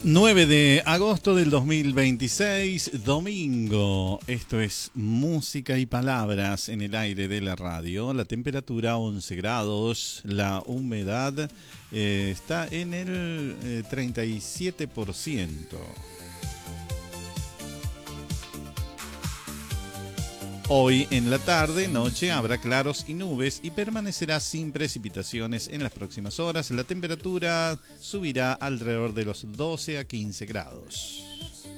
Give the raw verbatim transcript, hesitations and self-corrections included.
nueve de agosto del dos mil veintiséis, domingo. Esto es Música y Palabras en el aire de la radio. La temperatura once grados, la humedad eh, está en el eh, treinta y siete por ciento. Hoy en la tarde, noche, habrá claros y nubes y permanecerá sin precipitaciones en las próximas horas. La temperatura subirá alrededor de los doce a quince grados.